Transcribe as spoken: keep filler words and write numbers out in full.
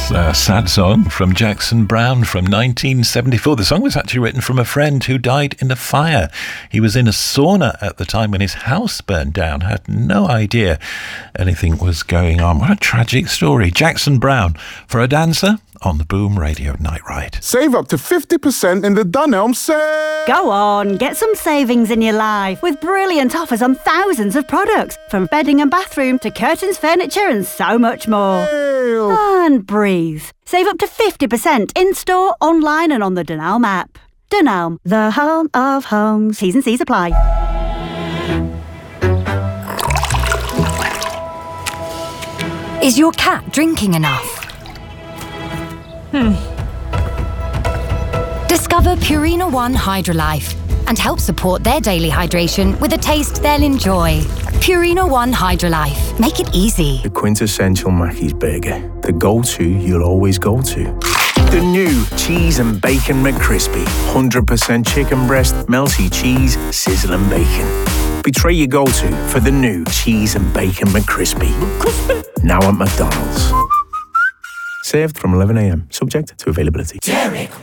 A sad song from Jackson Browne from nineteen seventy-four. The song was actually written from a friend who died in a fire. He was in a sauna at the time when his house burned down. Had no idea anything was going on. What a tragic story. Jackson Browne for a dancer on the Boom Radio Night Ride. Save up to fifty percent in the Dunelm sale. Go on, get some savings in your life with brilliant offers on thousands of products, from bedding and bathroom to curtains, furniture and so much more. Sale. And breathe. Save up to fifty percent in-store, online and on the Dunelm app. Dunelm, the home of homes. T's and C's apply. Is your cat drinking enough? Hmm. Discover Purina One Hydrolife and help support their daily hydration with a taste they'll enjoy. Purina One Hydrolife. Make it easy. The quintessential Mackey's burger. The go-to you'll always go to. The new Cheese and Bacon McCrispy. one hundred percent chicken breast, melty cheese, sizzling bacon. Betray your go-to for the new Cheese and Bacon McCrispy. McCrispy. Now at McDonald's. Served from eleven a.m. Subject to availability. Derek